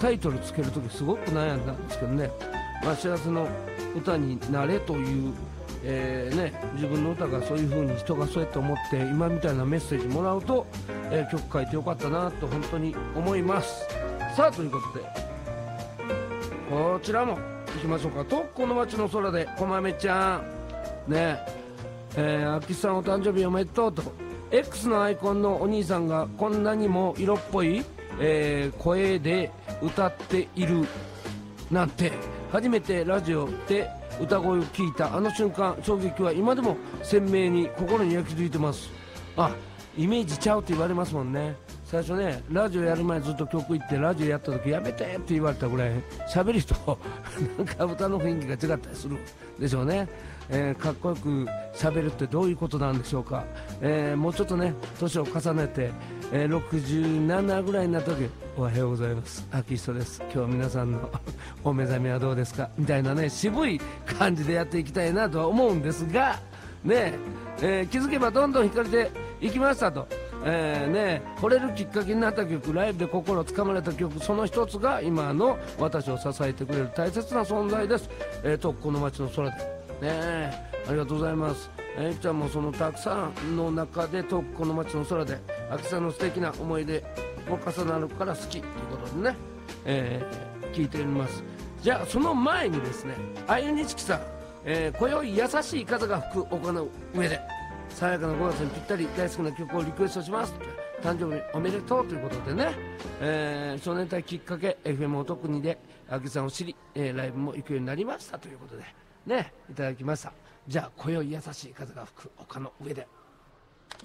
タイトルつけるときすごく悩んだんですけどね、幸せの歌になれという、自分の歌がそういう風に人がそうやって思って今みたいなメッセージもらうと、曲書いてよかったなと本当に思います。さあということでこちらも行きましょうか。とこの街の空でこまめちゃんね、あきさんお誕生日おめでとうと X のアイコンのお兄さんがこんなにも色っぽい、声で歌っているなんて初めてラジオで歌声を聞いたあの瞬間、衝撃は今でも鮮明に心に焼き付いてます。イメージちゃうって言われますもんね。最初ね、ラジオやる前ずっと曲行ってラジオやった時やめてって言われたぐらい喋る人なんか歌の雰囲気が違ったりするでしょうね。かっこよく喋るってどういうことなんでしょうか。もうちょっとね年を重ねて、67ぐらいになった時、おはようございます、アーティストです、今日皆さんのお目覚めはどうですかみたいなね渋い感じでやっていきたいなとは思うんですがね、気づけばどんどん惹かれていきましたと。惚れるきっかけになった曲、ライブで心をつかまれた曲、その一つが今の私を支えてくれる大切な存在です。とこの街の空でね、ありがとうございます。ゆきちゃんもそのたくさんの中でとこの街の空であきさんの素敵な思い出も重なるから好きということでね、聞いております。じゃあその前にですね、あゆにちきさん、今宵優しい風が吹く丘の上で爽やかな5月にぴったり大好きな曲をリクエストします。誕生日おめでとうということでね、少年隊きっかけ FM お得にであきさんを知り、ライブも行くようになりましたということでね、いただきました。じゃあ今宵優しい風が吹く丘の上で。